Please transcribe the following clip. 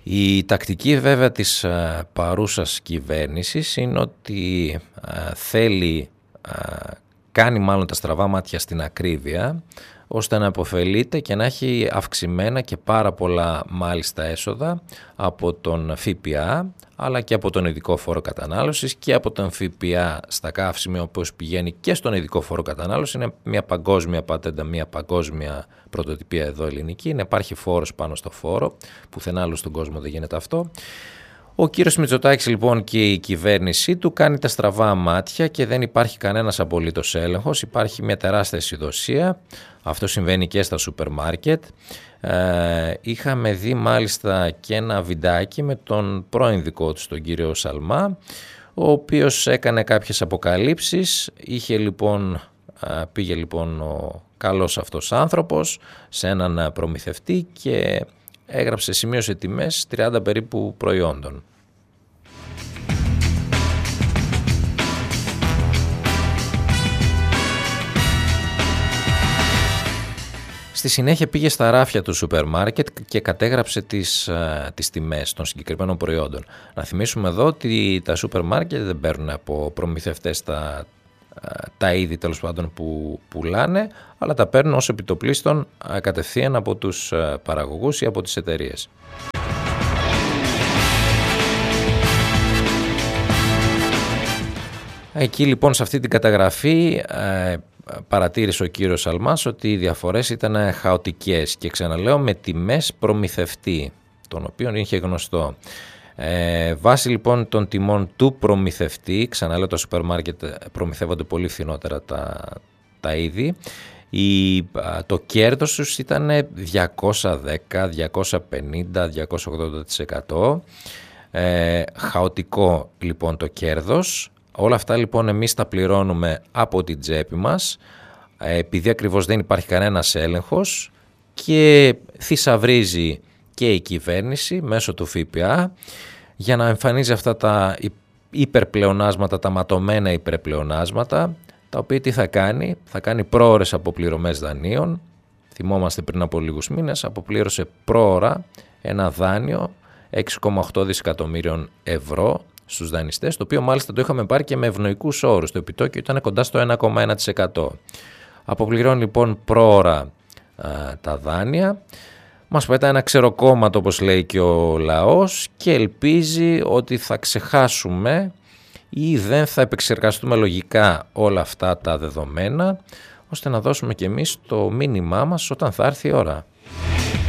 Η τακτική βέβαια της παρούσας κυβέρνησης είναι ότι κάνει μάλλον τα στραβά μάτια στην ακρίβεια, ώστε να υποφελείται και να έχει αυξημένα και πάρα πολλά μάλιστα έσοδα από τον ΦΠΑ, αλλά και από τον ειδικό φόρο κατανάλωσης και από τον ΦΠΑ στα καύσιμα, όπως πηγαίνει και στον ειδικό φόρο κατανάλωσης. Είναι μια παγκόσμια πατέντα, μια παγκόσμια πρωτοτυπία εδώ ελληνική. Να υπάρχει φόρος πάνω στο φόρο, πουθενά άλλου στον κόσμο δεν γίνεται αυτό. Ο κύριος Μητσοτάκης λοιπόν και η κυβέρνησή του κάνει τα στραβά μάτια και δεν υπάρχει κανένας απολύτως έλεγχος. Υπάρχει μια τεράστια αισιοδοσία. Αυτό συμβαίνει και στα σούπερ μάρκετ. Είχαμε δει μάλιστα και ένα βιντεάκι με τον πρώην δικό του, τον κύριο Σαλμά, ο οποίος έκανε κάποιες αποκαλύψεις. Πήγε λοιπόν ο καλός αυτός άνθρωπος σε έναν προμηθευτή και σημείωσε τιμές 30 περίπου προϊόντων. Στη συνέχεια πήγε στα ράφια του σούπερ μάρκετ και κατέγραψε τις τιμές των συγκεκριμένων προϊόντων. Να θυμίσουμε εδώ ότι τα σούπερ μάρκετ δεν παίρνουν από προμηθευτές τα είδη τέλος πάντων που πουλάνε, αλλά τα παίρνουν ως επιτοπλίστων κατευθείαν από τους παραγωγούς ή από τις εταιρείες. Εκεί λοιπόν σε αυτή την καταγραφή παρατήρησε ο κύριος Σαλμάς ότι οι διαφορές ήταν χαοτικές και ξαναλέω με τιμές προμηθευτή, τον οποίον είχε γνωστό. Βάσει λοιπόν των τιμών του προμηθευτή, ξαναλέω τα σούπερ μάρκετ προμηθεύονται πολύ φθηνότερα τα είδη, το κέρδος τους ήταν 210, 250, 280%. Χαοτικό λοιπόν το κέρδος. Όλα αυτά λοιπόν εμείς τα πληρώνουμε από την τσέπη μας, επειδή ακριβώς δεν υπάρχει κανένας έλεγχος και θησαυρίζει και η κυβέρνηση μέσω του ΦΠΑ για να εμφανίζει αυτά τα υπερπλεονάσματα, τα ματωμένα υπερπλεονάσματα, τα οποία τι θα κάνει πρόωρες αποπληρωμές δανείων. Θυμόμαστε πριν από λίγους μήνες αποπλήρωσε πρόωρα ένα δάνειο 6,8 δισεκατομμύριων ευρώ στους δανειστές, το οποίο μάλιστα το είχαμε πάρει και με ευνοϊκούς όρους. Το επιτόκιο ήταν κοντά στο 1,1%. Αποπληρώνει λοιπόν πρόωρα τα δάνεια, μας πετάει ένα ξεροκόμματο όπως λέει και ο λαός και ελπίζει ότι θα ξεχάσουμε ή δεν θα επεξεργαστούμε λογικά όλα αυτά τα δεδομένα, ώστε να δώσουμε κι εμείς το μήνυμά μας όταν θα έρθει η ώρα.